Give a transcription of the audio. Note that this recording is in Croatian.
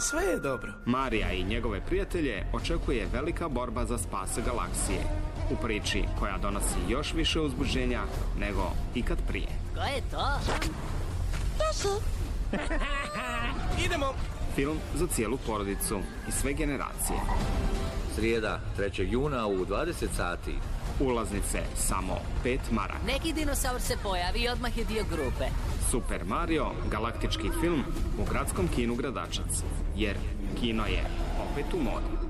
Sve je dobro. Marija i njegove prijatelje očekuje velika borba za spas galaksije. U priči koja donosi još više uzbuđenja nego ikad prije. Ko je to? Idemo! Film za cijelu porodicu i sve generacije. Srijeda, 3. juna u 20 sati. Ulaznice samo 5 maraka. Neki dinosaur se pojavi i odmah je dio grupe. Super Mario, galaktički film u gradskom kinu Gradačac. Jer kino je opet u modi.